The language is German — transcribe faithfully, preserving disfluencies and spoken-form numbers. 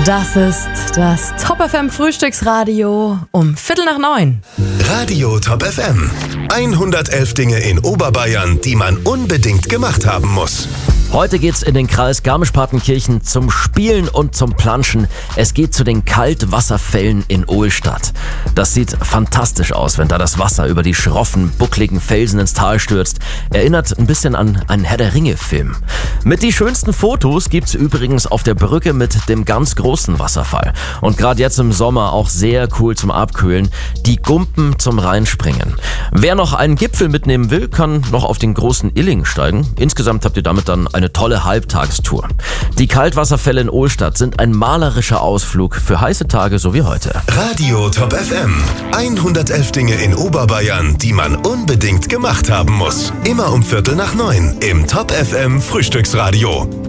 Das ist das Top F M Frühstücksradio um Viertel nach neun. Radio Top F M. hundertelf Dinge in Oberbayern, die man unbedingt gemacht haben muss. Heute geht's in den Kreis Garmisch-Partenkirchen zum Spielen und zum Planschen. Es geht zu den Kaltwasserfällen in Ohlstadt. Das sieht fantastisch aus, wenn da das Wasser über die schroffen, buckligen Felsen ins Tal stürzt. Erinnert ein bisschen an einen Herr-der-Ringe-Film. Mit die schönsten Fotos gibt's übrigens auf der Brücke mit dem ganz großen Wasserfall. Und gerade jetzt im Sommer auch sehr cool zum Abkühlen, die Gumpen zum Reinspringen. Wer noch einen Gipfel mitnehmen will, kann noch auf den großen Illing steigen. Insgesamt habt ihr damit dann eine tolle Halbtagestour. Die Kaltwasserfälle in Ohlstadt sind ein malerischer Ausflug für heiße Tage so wie heute. Radio Top F M. hundertelf Dinge in Oberbayern, die man unbedingt gemacht haben muss. Immer um Viertel nach neun im Top F M Frühstücksradio.